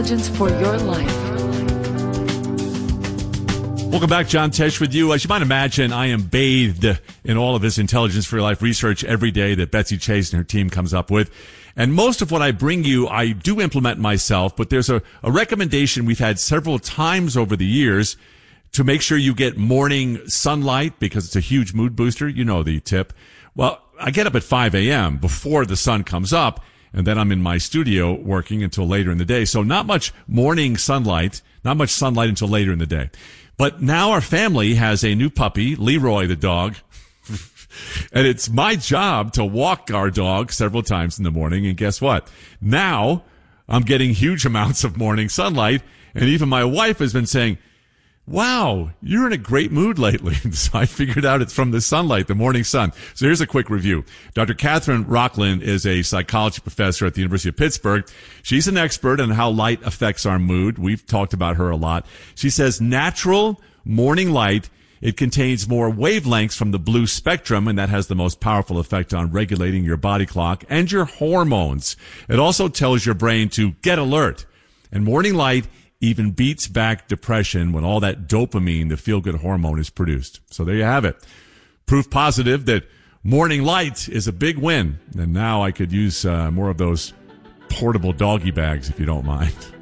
For your life. Welcome back. John Tesh with you. As you might imagine, I am bathed in all of this Intelligence for Your Life research every day that Betsy Chase and her team comes up with. And most of what I bring you, I do implement myself, but there's a recommendation we've had several times over the years to make sure you get morning sunlight because it's a huge mood booster. You know the tip. Well, I get up at 5 a.m. before the sun comes up, and then I'm in my studio working until later in the day. So not much morning sunlight, not much sunlight until later in the day. But now our family has a new puppy, Leroy the dog. And it's my job to walk our dog several times in the morning. And guess what? Now I'm getting huge amounts of morning sunlight. And even my wife has been saying, wow, you're in a great mood lately. So I figured out it's from the sunlight, the morning sun. So here's a quick review. Dr. Catherine Rocklin is a psychology professor at the University of Pittsburgh. She's an expert on how light affects our mood. We've talked about her a lot. She says natural morning light, it contains more wavelengths from the blue spectrum, and that has the most powerful effect on regulating your body clock and your hormones. It also tells your brain to get alert. And morning light even beats back depression when all that dopamine, the feel-good hormone, is produced. So there you have it. Proof positive that morning light is a big win. And now I could use more of those portable doggy bags if you don't mind.